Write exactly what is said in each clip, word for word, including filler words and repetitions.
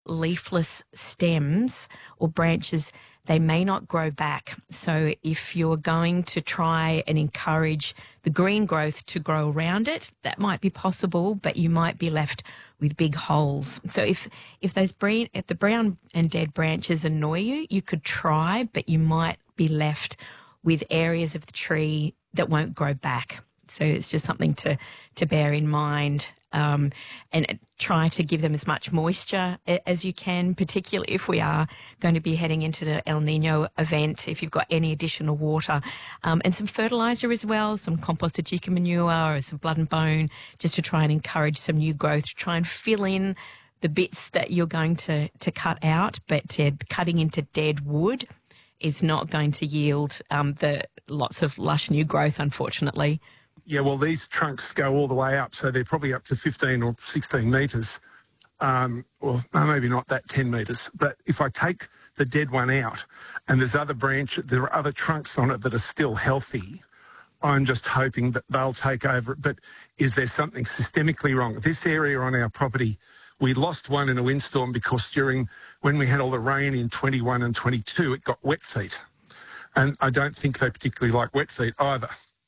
leafless stems or branches, they may not grow back. So if you're going to try and encourage the green growth to grow around it, that might be possible, but you might be left with big holes. So if, if those brown, if the brown and dead branches annoy you, you could try, but you might be left with areas of the tree that won't grow back. So it's just something to, to bear in mind. Um, and try to give them as much moisture as you can, particularly if we are going to be heading into the El Nino event, if you've got any additional water. Um, and some fertiliser as well, some composted chicken manure or some blood and bone, just to try and encourage some new growth, to try and fill in the bits that you're going to, to cut out. But uh, cutting into dead wood is not going to yield um, the lots of lush new growth, unfortunately. Yeah, well, these trunks go all the way up, so they're probably up to fifteen or sixteen metres, um, or maybe not that ten metres. But if I take the dead one out and there's other branch, there are other trunks on it that are still healthy, I'm just hoping that they'll take over it. But is there something systemically wrong? This area on our property, we lost one in a windstorm because during when we had all the rain in twenty-one and twenty-two, it got wet feet. And I don't think they particularly like wet feet either.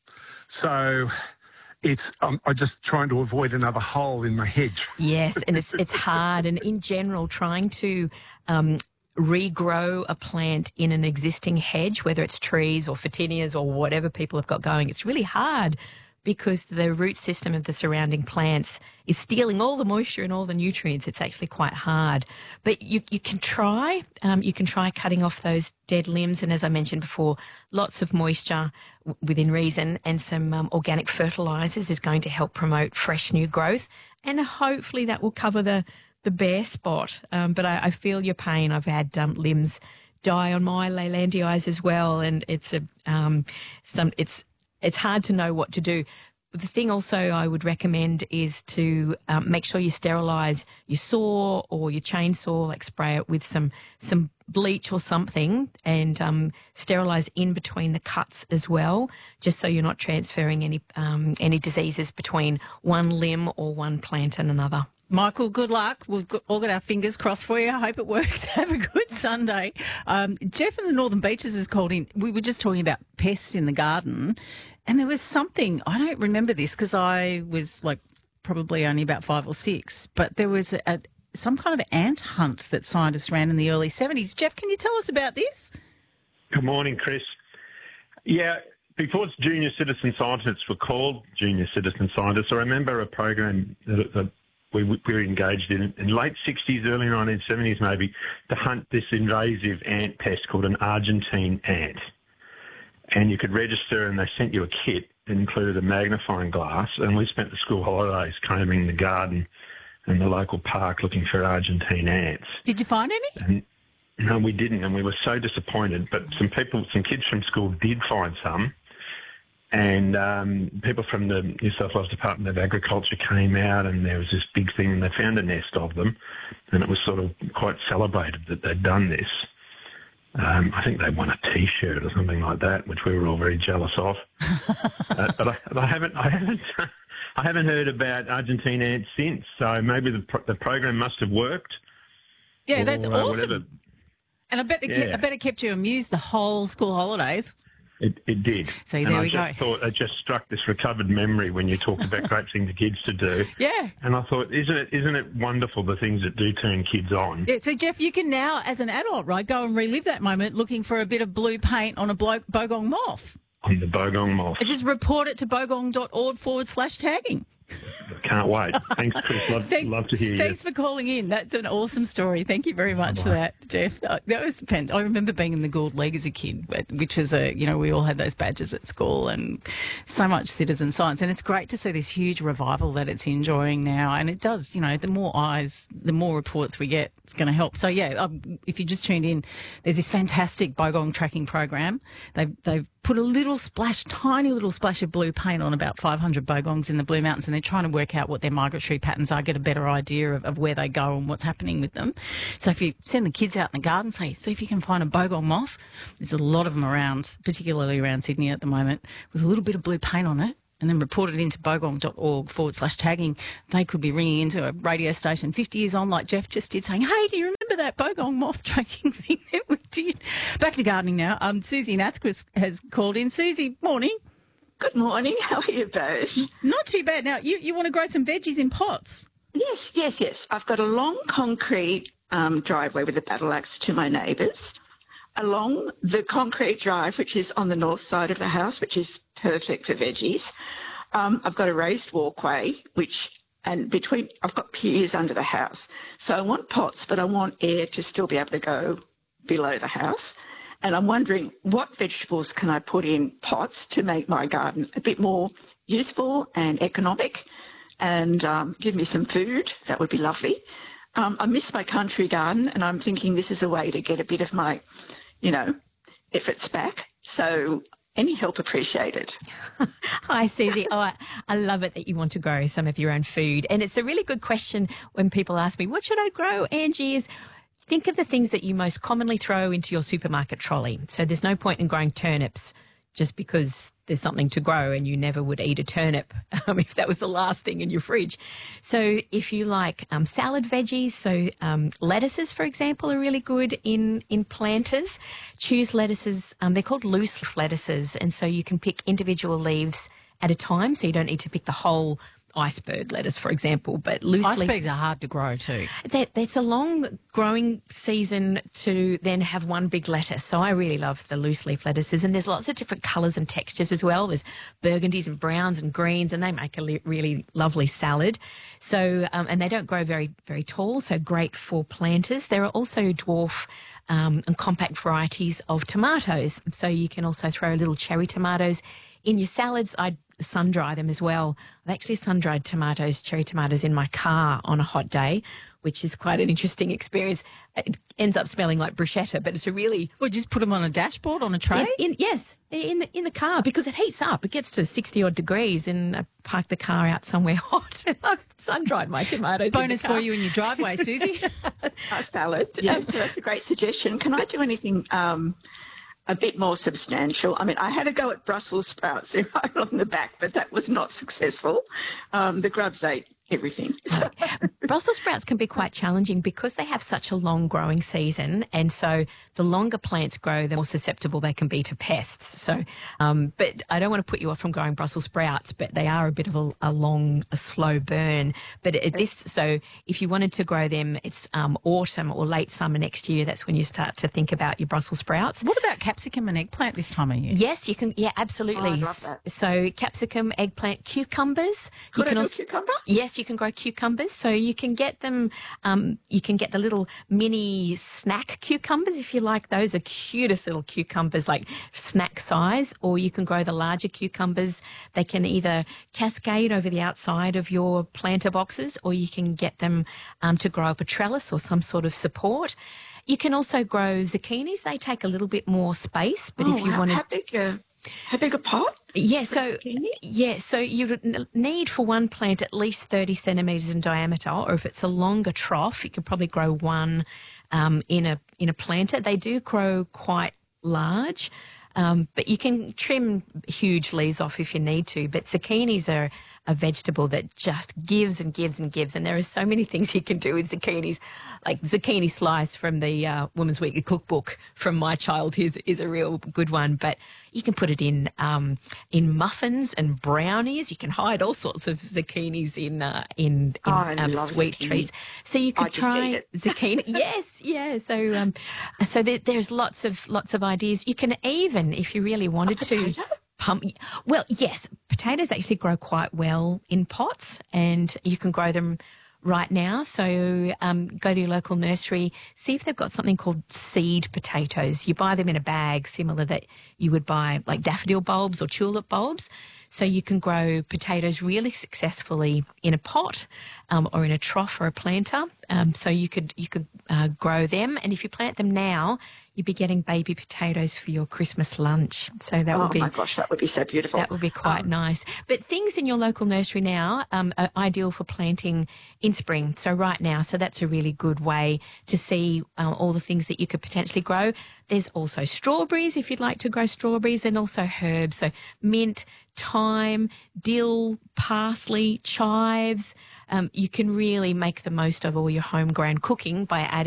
So it's um, I'm just trying to avoid another hole in my hedge. Yes, and it's it's hard. And in general, trying to um, regrow a plant in an existing hedge, whether it's trees or photinias or whatever people have got going, it's really hard because the root system of the surrounding plants is stealing all the moisture and all the nutrients. It's actually quite hard. But you, you can try. Um, you can try cutting off those dead limbs. And as I mentioned before, lots of moisture w- within reason and some um, organic fertilisers is going to help promote fresh new growth. And hopefully that will cover the, the bare spot. Um, but I, I feel your pain. I've had um, limbs die on my Leylandii as well. And it's a, um, some, it's, It's hard to know what to do. The thing also I would recommend is to um, make sure you sterilise your saw or your chainsaw, like spray it with some some bleach or something, and um, sterilise in between the cuts as well, just so you're not transferring any um, any diseases between one limb or one plant and another. Michael, good luck. We've got, all got our fingers crossed for you. I hope it works. Have a good Sunday. Um, Jeff in the Northern Beaches has called in. We were just talking about pests in the garden, and there was something, I don't remember this because I was like probably only about five or six, but there was a, some kind of ant hunt that scientists ran in the early seventies. Jeff, can you tell us about this? Good morning, Chris. Yeah, before junior citizen scientists were called junior citizen scientists, I remember a program that, that we, we were engaged in in late sixties, early nineteen seventies maybe, to hunt this invasive ant pest called an Argentine ant. And you could register and they sent you a kit that included a magnifying glass, and we spent the school holidays combing the garden and the local park looking for Argentine ants. Did you find any? And, no, we didn't, and we were so disappointed. But some people, some kids from school did find some, and um, people from the New South Wales Department of Agriculture came out, and there was this big thing, and they found a nest of them, and it was sort of quite celebrated that they'd done this. Um, I think they won a T-shirt or something like that, which we were all very jealous of. uh, but I, I haven't, I haven't, I haven't heard about Argentine ants since. So maybe the pro- the program must have worked. Yeah, or, that's uh, awesome. Whatever. And I bet it, Yeah. kept, I bet it kept you amused the whole school holidays. It, it did. See, and there I we just go. thought it just struck this recovered memory when you talked about great things for kids to do. Yeah. And I thought, isn't it isn't it wonderful the things that do turn kids on? Yeah, so, Jeff, you can now, as an adult, right, go and relive that moment looking for a bit of blue paint on a blo- bogong moth. On the bogong moth. And just report it to bogong.org forward slash tagging. Can't wait. Thanks, Chris. Love, Thank, love to hear Thanks you. for calling in. That's an awesome story. Thank you very much Bye-bye. for that, Jeff. That was fantastic. I remember being in the Gould League as a kid, which was a, you know, we all had those badges at school and so much citizen science. And it's great to see this huge revival that it's enjoying now. And it does, you know, the more eyes, the more reports we get, it's going to help. So, yeah, um, if you just tuned in, there's this fantastic bogong tracking program. They've, they've put a little splash, tiny little splash of blue paint on about five hundred bogongs in the Blue Mountains, and they're trying to work out what their migratory patterns are, get a better idea of, of where they go and what's happening with them. So if you send the kids out in the garden, say, see if you can find a bogong moth. There's a lot of them around, particularly around Sydney at the moment, with a little bit of blue paint on it. and then report it into bogong.org forward slash tagging, they could be ringing into a radio station fifty years on, like Jeff just did, saying, hey, do you remember that bogong moth tracking thing that we did? Back to gardening now. Um, Susie Nathquist has called in. Susie, morning. Good morning. How are you both? Not too bad. Now, you, you want to grow some veggies in pots? Yes, yes, yes. I've got a long concrete um, driveway with a battle axe to my neighbours. Along the concrete drive, which is on the north side of the house, which is perfect for veggies, um, I've got a raised walkway, which, and between, I've got piers under the house. So I want pots, but I want air to still be able to go below the house. And I'm wondering what vegetables can I put in pots to make my garden a bit more useful and economic and um, give me some food. That would be lovely. Um, I miss my country garden, and I'm thinking this is a way to get a bit of my, you know, efforts back. So any help appreciated. Hi, Susie. Oh, I, I love it that you want to grow some of your own food. And it's a really good question when people ask me, what should I grow, Angie? Is think of the things that you most commonly throw into your supermarket trolley. So there's no point in growing turnips just because there's something to grow and you never would eat a turnip um, if that was the last thing in your fridge. So if you like um, salad veggies, so um, lettuces, for example, are really good in, in planters. Choose lettuces, um, they're called loose leaf lettuces, and so you can pick individual leaves at a time, so you don't need to pick the whole iceberg lettuce, for example, but loose leaf. Icebergs are hard to grow too. That, that's a long growing season to then have one big lettuce. So I really love the loose leaf lettuces, and there's lots of different colours and textures as well. There's burgundies and browns and greens, and they make a li- really lovely salad. So, um, and they don't grow very, very tall, so great for planters. There are also dwarf um, and compact varieties of tomatoes. So you can also throw little cherry tomatoes in your salads. I sun dry them as well. I've actually sun dried tomatoes, cherry tomatoes in my car on a hot day, which is quite an interesting experience. It ends up smelling like bruschetta, but it's a really... Well, just put them on a dashboard, on a tray? In, in, yes, in the, in the car, because it heats up. It gets to sixty odd degrees, and I park the car out somewhere hot, and I've sun dried my tomatoes. Bonus in the car. for you in your driveway, Susie. A salad. Yes, that's a great suggestion. Can I do anything um, a bit more substantial? I mean, I had a go at Brussels sprouts right on the back, but that was not successful. Um, the grubs ate everything. Brussels sprouts can be quite challenging because they have such a long growing season, and so the longer plants grow, the more susceptible they can be to pests. So, um, but I don't want to put you off from growing Brussels sprouts, but they are a bit of a, a long, a slow burn. But it, this, so if you wanted to grow them, it's um, autumn or late summer next year. That's when you start to think about your Brussels sprouts. What about capsicum and eggplant this time of year? Yes, you can. Yeah, absolutely. Oh, I love that. So capsicum, eggplant, cucumbers. Could you I can do also, cucumber? Yes, you can grow cucumbers. So you can get them, um, you can get the little mini snack cucumbers if you like. Those are cutest little cucumbers, like snack size, or you can grow the larger cucumbers. They can either cascade over the outside of your planter boxes, or you can get them um, to grow up a trellis or some sort of support. You can also grow zucchinis. They take a little bit more space, but Oh, if you how, wanted... how big a, how big a pot? Yeah, for so zucchini? yeah, so you would n- need for one plant at least thirty centimetres in diameter, or if it's a longer trough, you could probably grow one um, in a in a planter. They do grow quite large, um, but you can trim huge leaves off if you need to. But zucchinis are a vegetable that just gives and gives and gives, and there are so many things you can do with zucchinis. Like zucchini slice from the uh, Women's Weekly Cookbook from my child is is a real good one. But you can put it in um, in muffins and brownies. You can hide all sorts of zucchinis in uh, in, in Oh, I um, love sweet zucchini. treats. So you could I just try eat it. zucchini. Yes, yeah. So um, so there, there's lots of lots of ideas. You can even, if you really wanted to. potato? Pump, well, yes, potatoes actually grow quite well in pots, and you can grow them right now. So um, go to your local nursery, see if they've got something called seed potatoes. You buy them in a bag, similar that you would buy like daffodil bulbs or tulip bulbs. So you can grow potatoes really successfully in a pot um, or in a trough or a planter. Um, so you could you could uh, grow them, and if you plant them now, you'd be getting baby potatoes for your Christmas lunch. So that Oh would be my gosh, that would be so beautiful. that would be quite Um, nice. But things in your local nursery now um, are ideal for planting in spring. So right now, so that's a really good way to see uh, all the things that you could potentially grow. There's also strawberries if you'd like to grow strawberries, and also herbs. So mint, thyme, dill, parsley, chives. Um, you can really make the most of all your homegrown cooking by adding